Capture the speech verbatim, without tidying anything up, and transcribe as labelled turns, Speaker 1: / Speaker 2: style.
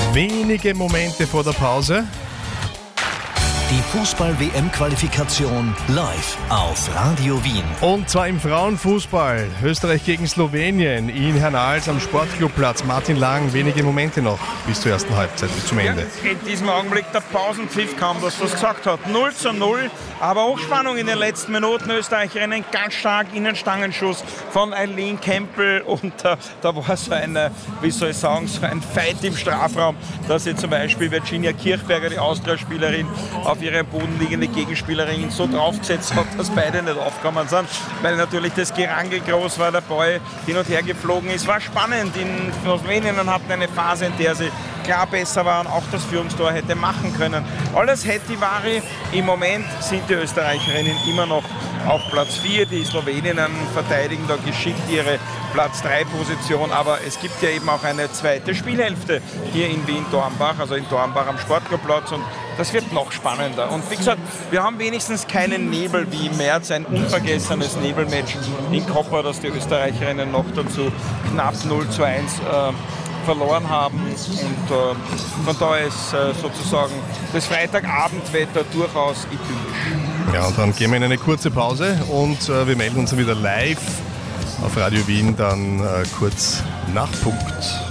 Speaker 1: Wenige Momente vor der Pause.
Speaker 2: Die Fußball-W M-Qualifikation live auf Radio Wien.
Speaker 1: Und zwar im Frauenfußball. Österreich gegen Slowenien in Hernals am Sportclubplatz. Martin Lang, wenige Momente noch bis zur ersten Halbzeit, bis zum Ende.
Speaker 3: Ja, in diesem Augenblick der Pausenpfiff kam, das was gesagt hat. null zu null, aber Hochspannung in den letzten Minuten. Österreicherinnen ganz stark, Innenstangenschuss von Eileen Campbell. Und da, da war so ein, wie soll ich sagen, so ein Fight im Strafraum, dass sie zum Beispiel Virginia Kirchberger, die Austria-Spielerin, auf ihre bodenliegende Gegenspielerin so draufgesetzt hat, dass beide nicht aufgekommen sind, weil natürlich das Gerangel groß war, der Ball hin und her geflogen ist. War spannend. In Slowenien hatten eine Phase, in der sie klar besser waren, auch das Führungstor hätte machen können. Alles hätte Vari. Im Moment sind die Österreicherinnen immer noch auf Platz vier. Die Sloweninnen verteidigen da geschickt ihre Platz drei Position, aber es gibt ja eben auch eine zweite Spielhälfte hier in Wien-Dornbach, also in Dornbach am Sportclubplatz, und das wird noch spannender. Und wie gesagt, wir haben wenigstens keinen Nebel wie im März, ein unvergessenes Nebelmatch in Koper, das die Österreicherinnen noch dazu knapp null zu eins äh, verloren haben. Und äh, von daher ist äh, sozusagen das Freitagabendwetter durchaus idyllisch.
Speaker 1: Ja, und dann gehen wir in eine kurze Pause und äh, wir melden uns wieder live auf Radio Wien, dann äh, kurz nach Punkt.